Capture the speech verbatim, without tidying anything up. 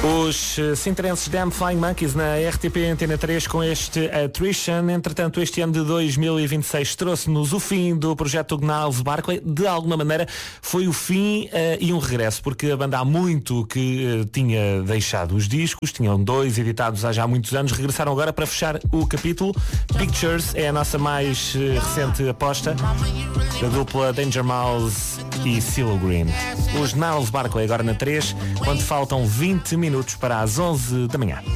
Os uh, sinterenses Damn Flying Monkeys na R T P Antena três com este Attrition. Entretanto, este ano de dois mil e vinte e seis trouxe-nos o fim do projeto Gnarls Barkley. De alguma maneira foi o fim uh, e um regresso, porque a banda há muito que uh, tinha deixado os discos, tinham dois editados há já muitos anos, regressaram agora para fechar o capítulo. Pictures é a nossa mais uh, recente aposta, da dupla Danger Mouse e CeeLo Green. Os Gnarls Barkley agora na três, quando faltam vinte minutos para as onze da manhã.